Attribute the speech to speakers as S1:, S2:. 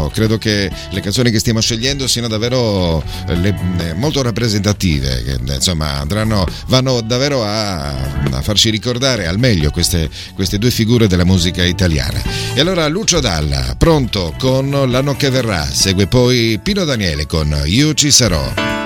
S1: credo che le canzoni che stiamo scegliendo siano davvero molto rappresentative, che insomma vanno davvero a farci ricordare al meglio queste due figure della musica italiana. E allora Lucio Dalla, pronto con L'anno che verrà, segue poi Pino Daniele con Io ci sarò.